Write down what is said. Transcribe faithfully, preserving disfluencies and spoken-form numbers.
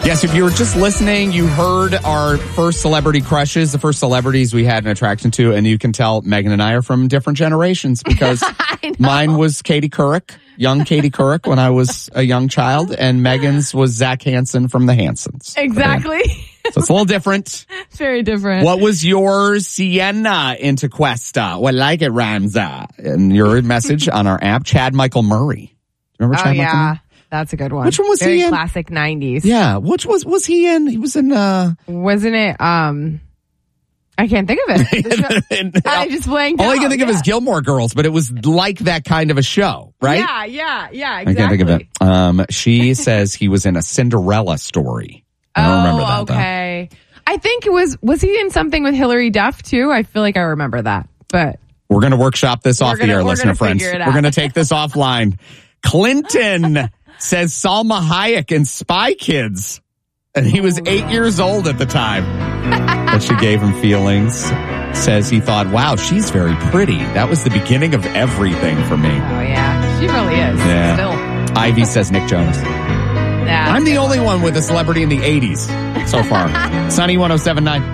Yes, if you were just listening, you heard our first celebrity crushes, the first celebrities we had an attraction to, and you can tell Megan and I are from different generations because mine was Katie Couric, young Katie Couric when I was a young child, and Megan's was Zach Hansen from the Hansons. Exactly. So it's a little different. It's very different. What was your Sienna into Cuesta? What like it, Ramza? And your message on our app, Chad Michael Murray. Remember oh, Chad yeah. Michael Murray? That's a good one. Which one was very he in? Classic nineties. Yeah. Which was was he in? He was in uh Wasn't it um I can't think of it. and, I just blanked All out. I can think yeah. of is Gilmore Girls, but it was like that kind of a show, right? Yeah, yeah, yeah, exactly. I can't think of it. Um, she says he was in a Cinderella story. I don't oh, remember that, okay. Though. I think it was, was he in something with Hilary Duff too? I feel like I remember that, but. We're going to workshop this off gonna, the air, we're listener friends. We're going to take this offline. Clinton says Salma Hayek in Spy Kids. And he was eight years old at the time. But she gave him feelings. Says he thought, wow, she's very pretty. That was the beginning of everything for me. Oh, yeah. She really is. Yeah. Still. Ivy says Nick Jonas. Yeah, I'm the only one with a celebrity in the eighties so far. Sunny one oh seven point nine.